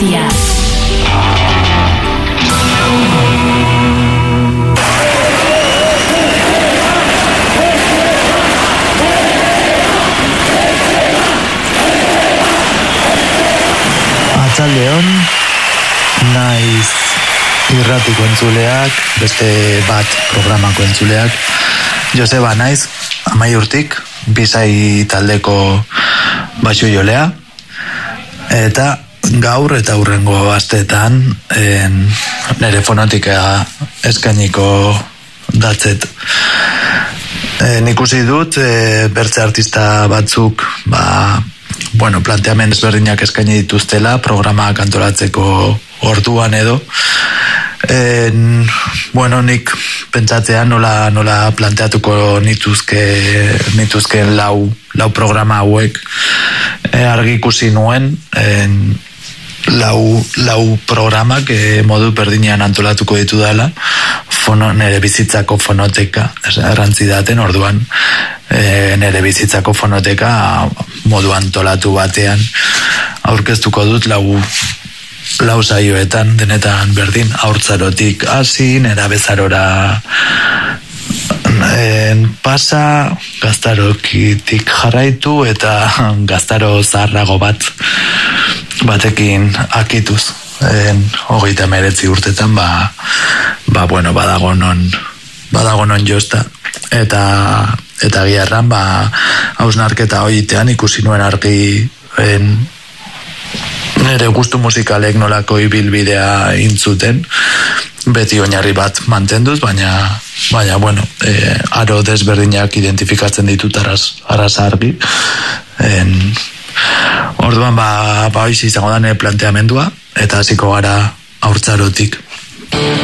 Irratia. Arratsaldeon, naiz irratiko entzuleak, beste bat programako entzuleak. Joseba naiz, 10 urtik, Bizai taldeko basu jolea, eta gaur eta hurrengo asteetan nire fonotika eskainiko datzet. Ikusi dut, bertze artista batzuk, planteamen ezberdinak eskaini dituztela, programak antolatzeko orduan edo. Nik pentsatzean nola planteatuko nituzken lau programa hauek argi ikusi nuen, lau programak modu berdinean antolatuko ditu dela, nere bizitzako fonoteka, errantzi daten orduan, nere bizitzako fonoteka modu antolatu batean aurkeztuko dut lau saioetan, denetan berdin, haurtzarotik hasi, nera bezarora pasa, gaztarokitik jarraitu eta gaztaro zaharrago batekin akituz. 39 urtetan badago non josta eta giarran hausnarketa horitean ikusi nuen argi nire gustu musikalek nolako ibilbidea intzuten, beti oinarri bat mantenduz, baina aro desberdinak identifikatzen ditut araz argi. Orduan hoiz izango da nire planteamendua, eta hasiko gara haurtzarotik.